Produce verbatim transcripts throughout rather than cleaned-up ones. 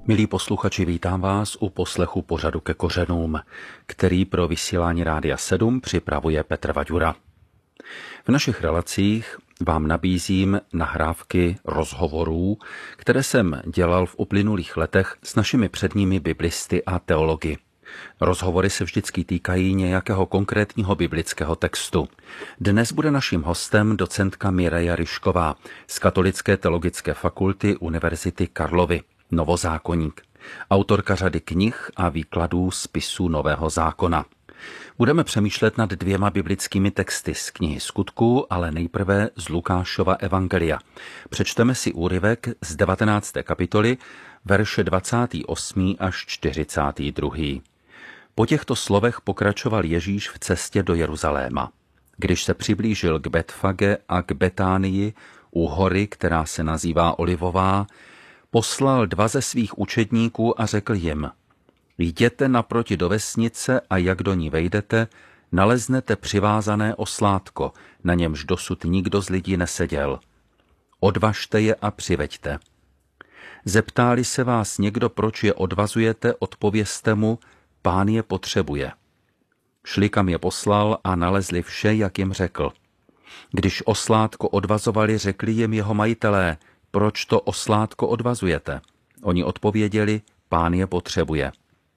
Milí posluchači, vítám vás u poslechu pořadu Ke kořenům, který pro vysílání Rádia sedm připravuje Petr Vaďura. V našich relacích vám nabízím nahrávky rozhovorů, které jsem dělal v uplynulých letech s našimi předními biblisty a teology. Rozhovory se vždycky týkají nějakého konkrétního biblického textu. Dnes bude naším hostem docentka Mireja Ryšková z Katolické teologické fakulty Univerzity Karlovy, novozákonník, autorka řady knih a výkladů spisů Nového zákona. Budeme přemýšlet nad dvěma biblickými texty z knihy Skutků, ale nejprve z Lukášova evangelia. Přečteme si úryvek z devatenácté kapitoly, verše dvacátý osmý až čtyřicátý druhý. Po těchto slovech pokračoval Ježíš v cestě do Jeruzaléma. Když se přiblížil k Betfage a k Betánii, u hory, která se nazývá Olivová, poslal dva ze svých učedníků a řekl jim: Jděte naproti do vesnice a jak do ní vejdete, naleznete přivázané oslátko, na němž dosud nikdo z lidí neseděl. Odvažte je a přiveďte. Zeptá-li se vás někdo, proč je odvazujete, odpovězte mu: Pán je potřebuje. Šli, kam je poslal, a nalezli vše, jak jim řekl. Když oslátko odvazovali, řekli jim jeho majitelé: Proč to oslátko odvazujete? Oni odpověděli: Pán je potřebuje.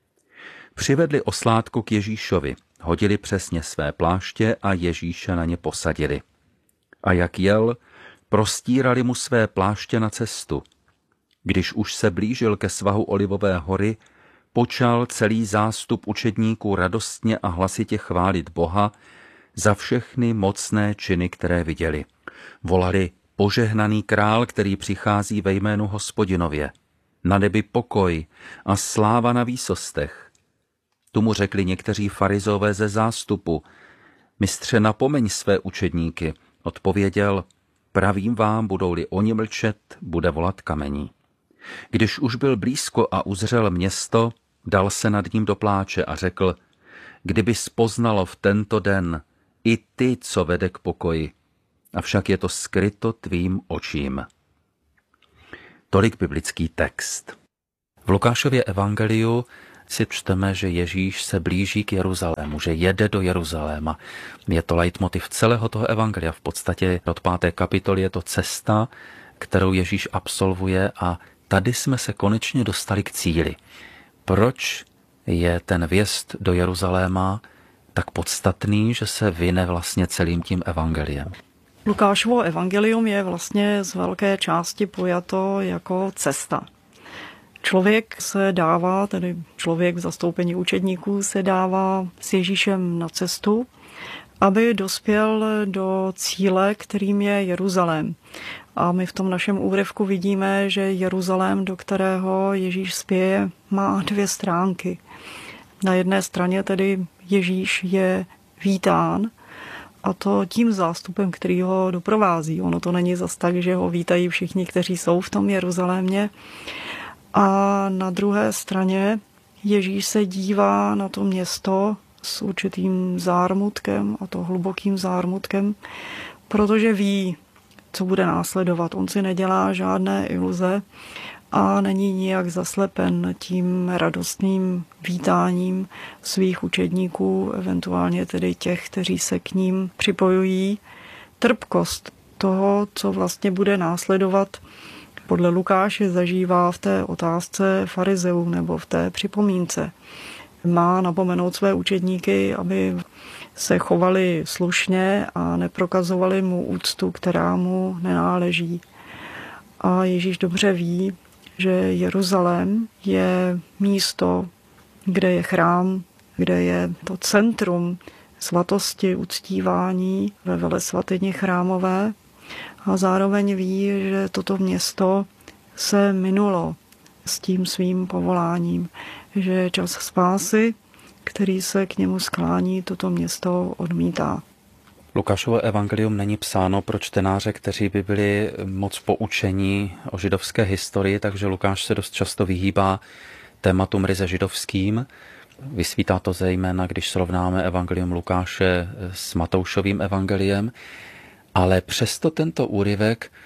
Přivedli oslátko k Ježíšovi, hodili přesně své pláště a Ježíše na ně posadili. A jak jel, prostírali mu své pláště na cestu. Když už se blížil ke svahu Olivové hory, počal celý zástup učedníků radostně a hlasitě chválit Boha za všechny mocné činy, které viděli. Volali: Požehnaný král, který přichází ve jménu Hospodinově. Na nebi pokoj a sláva na výsostech. Tu mu řekli někteří farizové ze zástupu: Mistře, napomeň své učedníky. Odpověděl: Pravím vám, budou-li oni mlčet, bude volat kamení. Když už byl blízko a uzřel město, dal se nad ním do pláče a řekl: Kdyby poznalo v tento den i ty, co vede k pokoji, avšak je to skryto tvým očím. Tolik biblický text. V Lukášově evangeliu si čteme, že Ježíš se blíží k Jeruzalému, že jede do Jeruzaléma. Je to leitmotiv celého toho evangelia. V podstatě od páté kapitoly je to cesta, kterou Ježíš absolvuje, a tady jsme se konečně dostali k cíli. Proč je ten vjezd do Jeruzaléma tak podstatný, že se vyne vlastně celým tím evangeliem? Lukášovo evangelium je vlastně z velké části pojato jako cesta. Člověk se dává, tedy člověk v zastoupení učedníků se dává s Ježíšem na cestu, aby dospěl do cíle, kterým je Jeruzalém. A my v tom našem úryvku vidíme, že Jeruzalém, do kterého Ježíš spěje, má dvě stránky. Na jedné straně tedy Ježíš je vítán, a to tím zástupem, který ho doprovází. Ono to není zas tak, že ho vítají všichni, kteří jsou v tom Jeruzalémě. A na druhé straně Ježíš se dívá na to město s určitým zármutkem, a to hlubokým zármutkem, protože ví, co bude následovat. On si nedělá žádné iluze a není nijak zaslepen tím radostným vítáním svých učedníků, eventuálně tedy těch, kteří se k ním připojují. Trpkost toho, co vlastně bude následovat, podle Lukáše zažívá v té otázce farizeů nebo v té připomínce. Má napomenout své učedníky, aby se chovali slušně a neprokazovali mu úctu, která mu nenáleží. A Ježíš dobře ví, že Jeruzalém je místo, kde je chrám, kde je to centrum svatosti, uctívání ve velesvatyni chrámové, a zároveň ví, že toto město se minulo s tím svým povoláním, že čas spásy, který se k němu sklání, toto město odmítá. Lukášovo evangelium není psáno pro čtenáře, kteří by byli moc poučení o židovské historii, takže Lukáš se dost často vyhýbá tématům ryze židovským. Vysvítá to zejména, když srovnáme evangelium Lukáše s Matoušovým evangeliem, ale přesto tento úryvek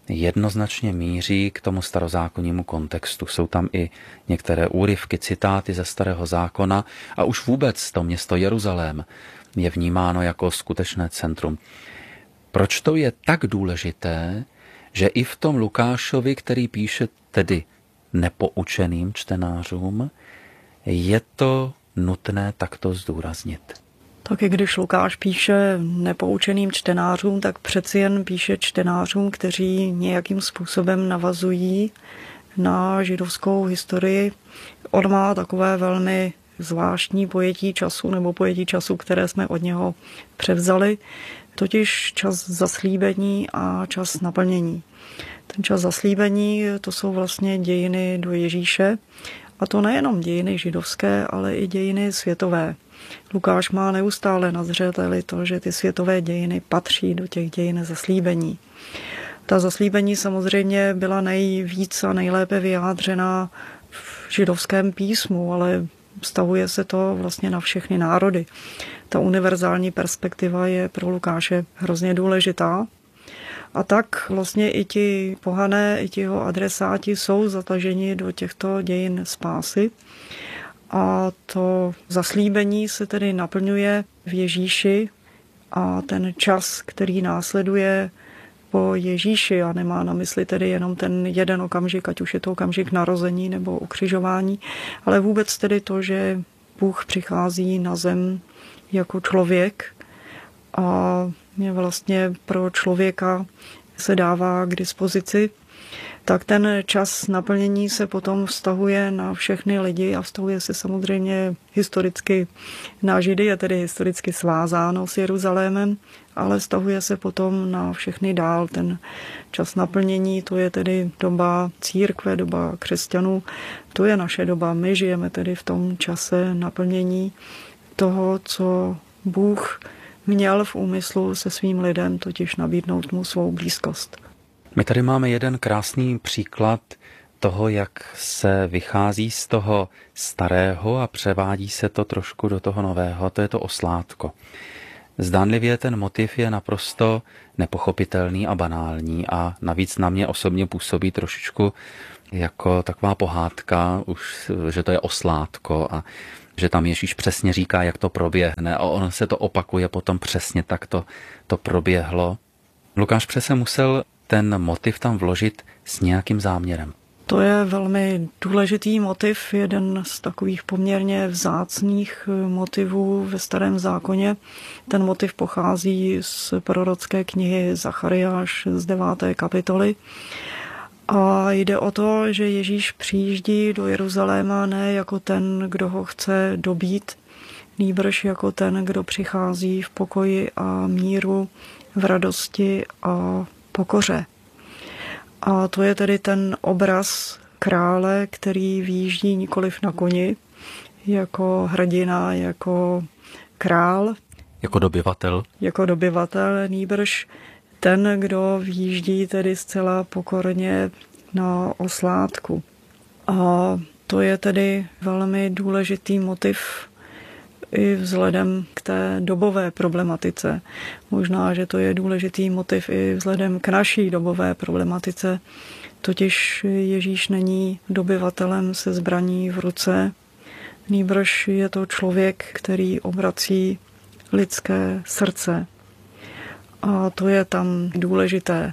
jednoznačně míří k tomu starozákonnímu kontextu. Jsou tam i některé úryvky, citáty ze Starého zákona a už vůbec to město Jeruzalém je vnímáno jako skutečné centrum. Proč to je tak důležité, že i v tom Lukášovi, který píše tedy nepoučeným čtenářům, je to nutné takto zdůraznit? Tak i když Lukáš píše nepoučeným čtenářům, tak přeci jen píše čtenářům, kteří nějakým způsobem navazují na židovskou historii. On má takové velmi zvláštní pojetí času, nebo pojetí času, které jsme od něho převzali, totiž čas zaslíbení a čas naplnění. Ten čas zaslíbení, to jsou vlastně dějiny do Ježíše, a to nejenom dějiny židovské, ale i dějiny světové. Lukáš má neustále na zřeteli to, že ty světové dějiny patří do těch dějin zaslíbení. Ta zaslíbení samozřejmě byla nejvíc a nejlépe vyjádřena v židovském písmu, ale vztahuje se to vlastně na všechny národy. Ta univerzální perspektiva je pro Lukáše hrozně důležitá. A tak vlastně i ti pohané, i ti jeho adresáti jsou zataženi do těchto dějin spásy. A to zaslíbení se tedy naplňuje v Ježíši a ten čas, který následuje po Ježíši, a nemá na mysli tedy jenom ten jeden okamžik, ať už je to okamžik narození nebo ukřižování, ale vůbec tedy to, že Bůh přichází na zem jako člověk a vlastně pro člověka se dává k dispozici, tak ten čas naplnění se potom vztahuje na všechny lidi a vztahuje se samozřejmě historicky na Židy, je tedy historicky svázáno s Jeruzalémem, ale vztahuje se potom na všechny dál. Ten čas naplnění, to je tedy doba církve, doba křesťanů, to je naše doba. My žijeme tedy v tom čase naplnění toho, co Bůh měl v úmyslu se svým lidem, totiž nabídnout mu svou blízkost. My tady máme jeden krásný příklad toho, jak se vychází z toho starého a převádí se to trošku do toho nového, to je to oslátko. Zdánlivě ten motiv je naprosto nepochopitelný a banální a navíc na mě osobně působí trošičku jako taková pohádka, už, že to je oslátko a že tam Ježíš přesně říká, jak to proběhne a on se to opakuje potom přesně tak to, to proběhlo. Lukáš přece musel ten motiv tam vložit s nějakým záměrem. To je velmi důležitý motiv, jeden z takových poměrně vzácných motivů ve Starém zákoně. Ten motiv pochází z prorocké knihy Zachariáš z deváté kapitoly. A jde o to, že Ježíš přijíždí do Jeruzaléma ne jako ten, kdo ho chce dobít, nýbrž jako ten, kdo přichází v pokoji a míru, v radosti a pokoře. A to je tedy ten obraz krále, který výjíždí nikoliv na koni, jako hrdina, jako král. Jako dobyvatel. Jako dobyvatel, nýbrž ten, kdo výjíždí tedy zcela pokorně na oslátku. A to je tedy velmi důležitý motiv i vzhledem k té dobové problematice. Možná, že to je důležitý motiv i vzhledem k naší dobové problematice. Totiž Ježíš není dobyvatelem se zbraní v ruce, nýbrž je to člověk, který obrací lidské srdce. A to je tam důležité.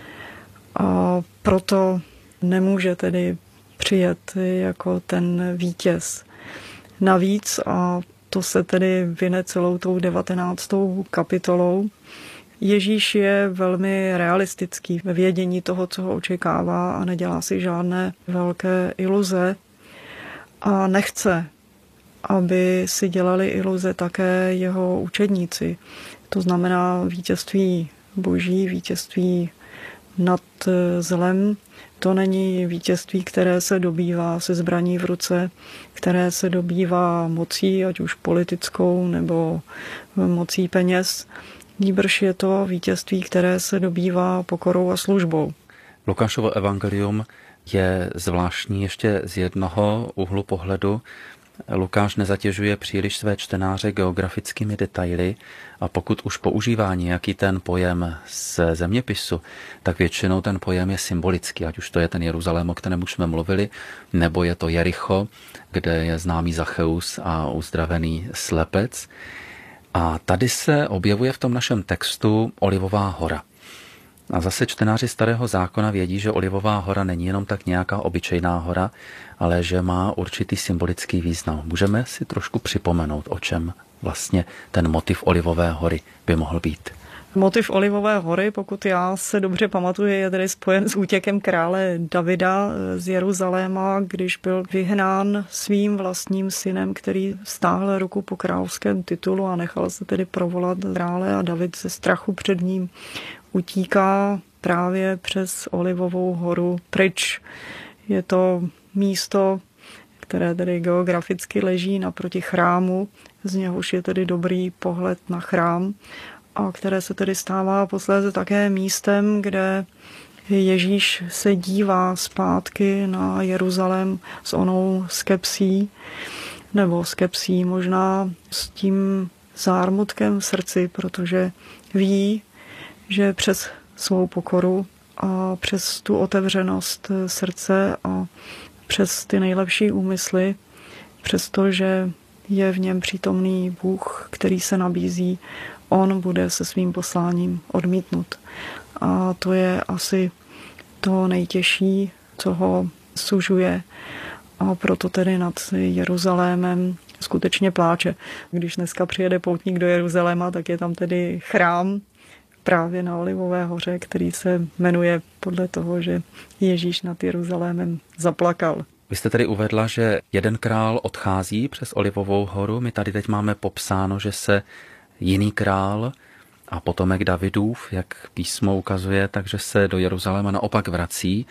A proto nemůže tedy přijet jako ten vítěz. Navíc, a to se tedy vyne celou tou devatenáctou kapitolou, Ježíš je velmi realistický ve vědění toho, co ho očekává a nedělá si žádné velké iluze a nechce, aby si dělali iluze také jeho učedníci. To znamená vítězství boží, vítězství nad zlem. To není vítězství, které se dobývá se zbraní v ruce, které se dobývá mocí, ať už politickou nebo mocí peněz. Nýbrž je to vítězství, které se dobývá pokorou a službou. Lukášovo evangelium je zvláštní ještě z jednoho úhlu pohledu, Lukáš nezatěžuje příliš své čtenáře geografickými detaily a pokud už používá nějaký ten pojem z zeměpisu, tak většinou ten pojem je symbolický, ať už to je ten Jeruzalém, o kterém už jsme mluvili, nebo je to Jericho, kde je známý Zacheus a uzdravený slepec. A tady se objevuje v tom našem textu Olivová hora. A zase čtenáři Starého zákona vědí, že Olivová hora není jenom tak nějaká obyčejná hora, ale že má určitý symbolický význam. Můžeme si trošku připomenout, o čem vlastně ten motiv Olivové hory by mohl být. Motiv Olivové hory, pokud já se dobře pamatuju, je tedy spojen s útěkem krále Davida z Jeruzaléma, když byl vyhnán svým vlastním synem, který stáhl ruku po královském titulu a nechal se tedy provolat krále a David ze strachu před ním utíká právě přes Olivovou horu pryč. Je to místo, které tedy geograficky leží naproti chrámu, z něhož je tedy dobrý pohled na chrám, a které se tedy stává posléze také místem, kde Ježíš se dívá zpátky na Jeruzalém s onou skepsí, nebo skepsí možná s tím zármutkem v srdci, protože ví, že přes svou pokoru a přes tu otevřenost srdce a přes ty nejlepší úmysly, přestože je v něm přítomný Bůh, který se nabízí, on bude se svým posláním odmítnut. A to je asi to nejtěžší, co ho sužuje. A proto tedy nad Jeruzalémem skutečně pláče. Když dneska přijede poutník do Jeruzaléma, tak je tam tedy chrám právě na Olivové hoře, který se jmenuje podle toho, že Ježíš nad Jeruzalémem zaplakal. Vy jste tedy uvedla, že jeden král odchází přes Olivovou horu. My tady teď máme popsáno, že se jiný král a potomek Davidův, jak písmo ukazuje, takže se do Jeruzaléma naopak vrací.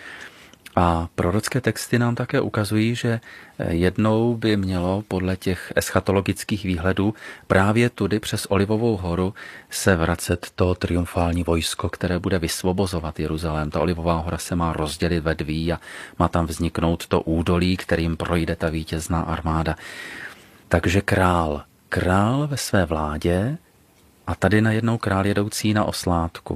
A prorocké texty nám také ukazují, že jednou by mělo podle těch eschatologických výhledů právě tudy přes Olivovou horu se vracet to triumfální vojsko, které bude vysvobozovat Jeruzalém. Ta Olivová hora se má rozdělit ve dví a má tam vzniknout to údolí, kterým projde ta vítězná armáda. Takže král, král ve své vládě a tady najednou král jedoucí na oslátku.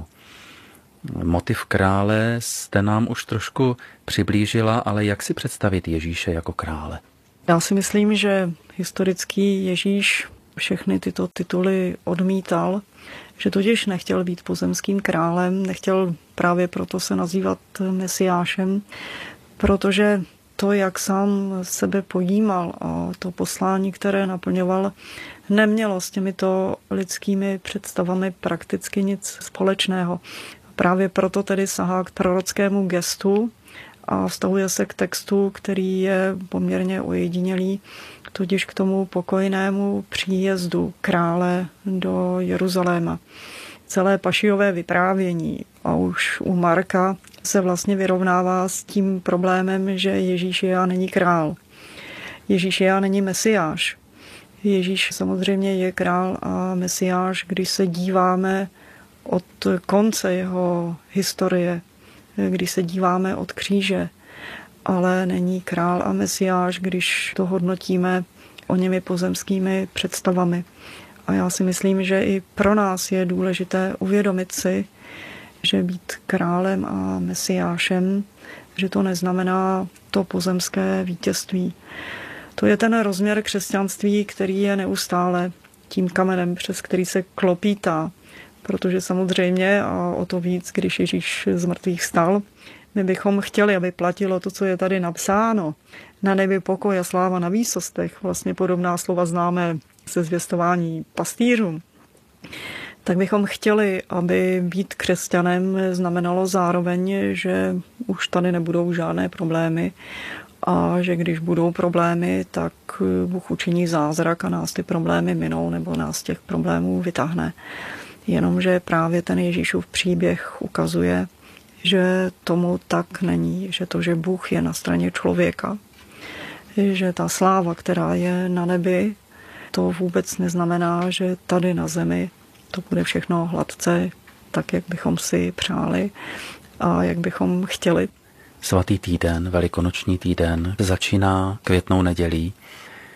Motiv krále jste nám už trošku přiblížila, ale jak si představit Ježíše jako krále? Já si myslím, že historický Ježíš všechny tyto tituly odmítal, že totiž nechtěl být pozemským králem, nechtěl právě proto se nazývat Mesiášem, protože to, jak sám sebe pojímal a to poslání, které naplňoval, nemělo s těmito lidskými představami prakticky nic společného. Právě proto tedy sahá k prorockému gestu a vztahuje se k textu, který je poměrně ojedinělý, totiž k tomu pokojnému příjezdu krále do Jeruzaléma. Celé Pašijové vyprávění a už u Marka se vlastně vyrovnává s tím problémem, že Ježíš je a není král. Ježíš je a není Mesiáš. Ježíš samozřejmě je král a Mesiáš, když se díváme od konce jeho historie, když se díváme od kříže, ale není král a Mesiáš, když to hodnotíme o němi pozemskými představami. A já si myslím, že i pro nás je důležité uvědomit si, že být králem a Mesiášem, že to neznamená to pozemské vítězství. To je ten rozměr křesťanství, který je neustále tím kamenem, přes který se klopítá. Protože samozřejmě, a o to víc, když Ježíš z mrtvých vstal, my bychom chtěli, aby platilo to, co je tady napsáno. Na nebi pokoj a sláva na výsostech, vlastně podobná slova známe ze zvěstování pastýřům. Tak bychom chtěli, aby být křesťanem znamenalo zároveň, že už tady nebudou žádné problémy a že když budou problémy, tak Bůh učiní zázrak a nás ty problémy minou nebo nás těch problémů vytáhne. Jenomže právě ten Ježíšův příběh ukazuje, že tomu tak není, že to, že Bůh je na straně člověka, že ta sláva, která je na nebi, to vůbec neznamená, že tady na zemi to bude všechno hladce, tak, jak bychom si přáli a jak bychom chtěli. Svatý týden, velikonoční týden, začíná květnou nedělí.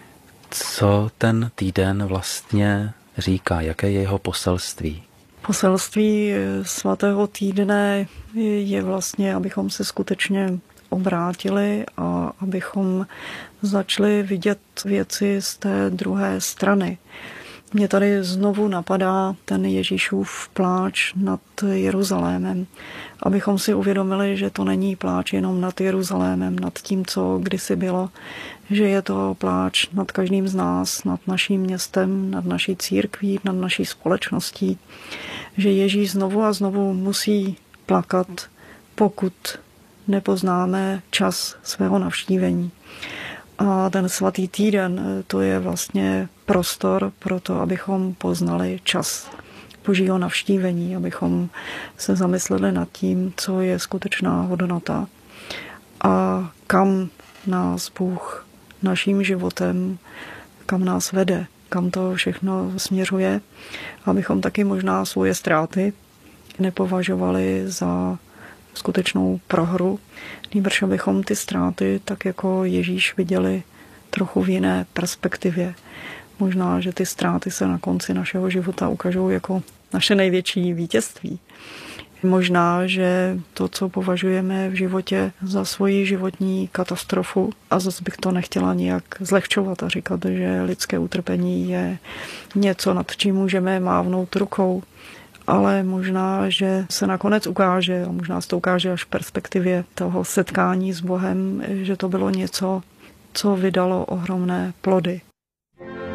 Co ten týden vlastně říká? Jaké je jeho poselství? Poselství svatého týdne je vlastně, abychom se skutečně obrátili a abychom začali vidět věci z té druhé strany. Mě tady znovu napadá ten Ježíšův pláč nad Jeruzalémem. Abychom si uvědomili, že to není pláč jenom nad Jeruzalémem, nad tím, co kdysi bylo, že je to pláč nad každým z nás, nad naším městem, nad naší církví, nad naší společností. Že Ježíš znovu a znovu musí plakat, pokud nepoznáme čas svého navštívení. A ten svatý týden, to je vlastně prostor pro to, abychom poznali čas Božího navštívení, abychom se zamysleli nad tím, co je skutečná hodnota a kam nás Bůh naším životem, kam nás vede, kam to všechno směřuje, abychom taky možná svoje ztráty nepovažovali za skutečnou prohru, nýbrž abychom ty ztráty tak jako Ježíš viděli trochu v jiné perspektivě. Možná, že ty ztráty se na konci našeho života ukážou jako naše největší vítězství. Možná, že to, co považujeme v životě za svoji životní katastrofu, a zase bych to nechtěla nijak zlehčovat a říkat, že lidské utrpení je něco, nad čím můžeme mávnout rukou, ale možná, že se nakonec ukáže, a možná se to ukáže až v perspektivě toho setkání s Bohem, že to bylo něco, co vydalo ohromné plody.